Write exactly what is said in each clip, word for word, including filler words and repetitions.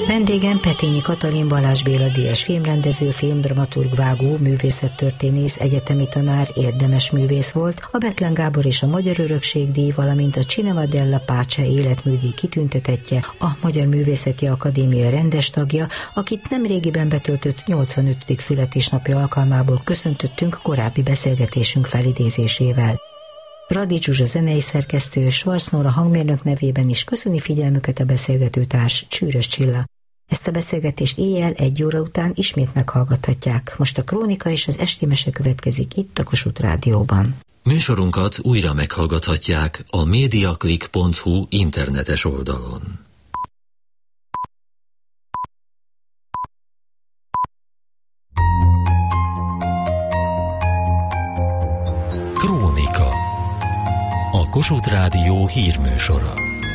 Vendégem Petényi Katalin Balázs Béla díjas filmrendező, filmdramaturg, vágó, művészettörténész, egyetemi tanár, érdemes művész volt, a Bethlen Gábor és a Magyar Örökségdíj, valamint a Cinema della Pace életműdíj kitüntetettje, a Magyar Művészeti Akadémia rendes tagja, akit nemrégiben betöltött nyolcvanötödik születésnapja alkalmából köszöntöttünk korábbi beszélgetésünk felidézésével. Radics Zsuzsa zenei szerkesztő, Schwarz Nóra hangmérnök nevében is köszöni figyelmüket a beszélgetőtárs, Csűrös Csilla. Ezt a beszélgetést éjjel egy óra után ismét meghallgathatják. Most a krónika és az esti mese következik itt a Kossuth Rádióban. Műsorunkat újra meghallgathatják a mediaclick pont hu internetes oldalon. Krónika. A Kossuth Rádió hírműsora.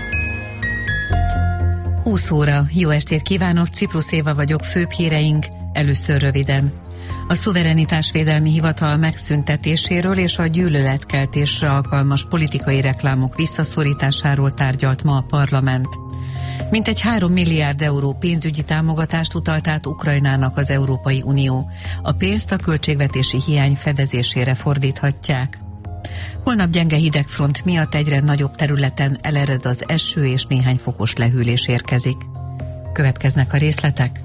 húsz óra. Jó estét kívánok, Ciprus Éva vagyok, főbb híreink, először röviden. A Szuverenitásvédelmi Hivatal megszüntetéséről és a gyűlöletkeltésre alkalmas politikai reklámok visszaszorításáról tárgyalt ma a parlament. Mintegy három milliárd euró pénzügyi támogatást utalt át Ukrajnának az Európai Unió. A pénzt a költségvetési hiány fedezésére fordíthatják. Holnap gyenge hidegfront miatt egyre nagyobb területen elered az eső és néhány fokos lehűlés érkezik. Következnek a részletek.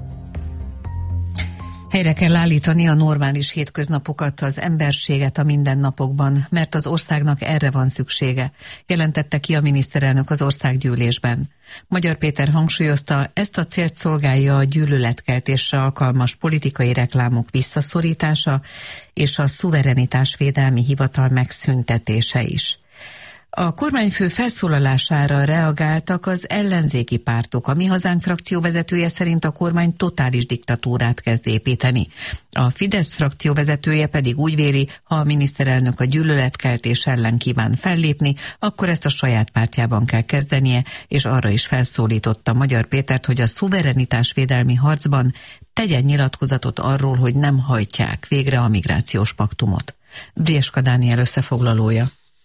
Helyre kell állítani a normális hétköznapokat, az emberséget a mindennapokban, mert az országnak erre van szüksége, jelentette ki a miniszterelnök az országgyűlésben. Magyar Péter hangsúlyozta, ezt a célt szolgálja a gyűlöletkeltésre alkalmas politikai reklámok visszaszorítása és a Szuverenitásvédelmi Hivatal megszüntetése is. A kormányfő felszólalására reagáltak az ellenzéki pártok. A Mi Hazánk frakcióvezetője szerint a kormány totális diktatúrát kezd építeni. A Fidesz frakcióvezetője pedig úgy véli, ha a miniszterelnök a gyűlöletkeltés ellen kíván fellépni, akkor ezt a saját pártjában kell kezdenie, és arra is felszólította Magyar Pétert, hogy a szuverenitásvédelmi harcban tegyen nyilatkozatot arról, hogy nem hajtják végre a migrációs paktumot. Brieska Dániel összefoglalója.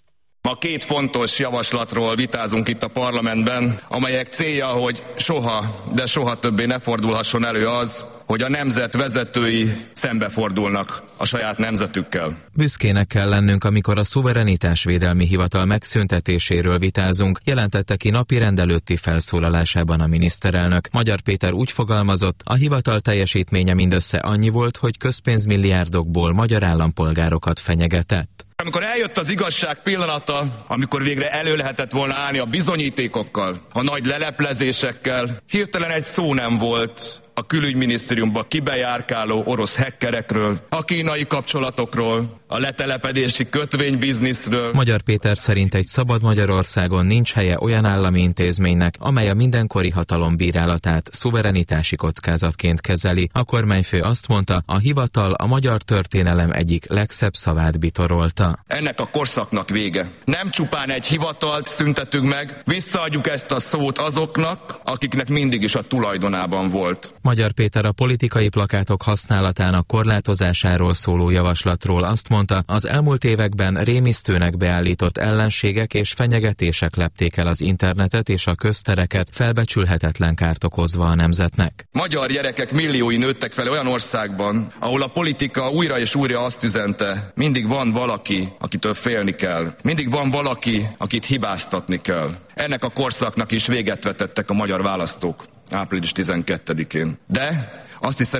Ma két fontos javaslatról vitázunk itt a parlamentben, amelyek célja, hogy soha, de soha többé ne fordulhasson elő az, hogy a nemzet vezetői szembefordulnak a saját nemzetükkel. Büszkének kell lennünk, amikor a Szuverenitásvédelmi Hivatal megszüntetéséről vitázunk, jelentette ki napirend előtti felszólalásában a miniszterelnök. Magyar Péter úgy fogalmazott, a hivatal teljesítménye mindössze annyi volt, hogy közpénzmilliárdokból magyar állampolgárokat fenyegetett. Amikor eljött az igazság pillanata, amikor végre elő lehetett volna állni a bizonyítékokkal, a nagy leleplezésekkel, hirtelen egy szó nem volt a külügyminisztériumba kibejárkáló orosz hackerekről, a kínai kapcsolatokról, a letelepedési kötvénybizniszről. Magyar Péter szerint egy szabad Magyarországon nincs helye olyan állami intézménynek, amely a mindenkori hatalom bírálatát szuverenitási kockázatként kezeli. A kormányfő azt mondta, a hivatal a magyar történelem egyik legszebb szavát bitorolta. Ennek a korszaknak vége. Nem csupán egy hivatalt szüntetünk meg, visszaadjuk ezt a szót azoknak, akiknek mindig is a tulajdonában volt. Magyar Péter a politikai plakátok használatának korlátozásáról szóló javaslatról azt mondta, az elmúlt években rémisztőnek beállított ellenségek és fenyegetések lepték el az internetet és a köztereket, felbecsülhetetlen kárt okozva a nemzetnek. Magyar gyerekek milliói nőttek fel olyan országban, ahol a politika újra és újra azt üzente, mindig van valaki, akitől félni kell. Mindig van valaki, akit hibáztatni kell. Ennek a korszaknak is véget vetettek a magyar választók április tizenkettedikén. De azt hiszem,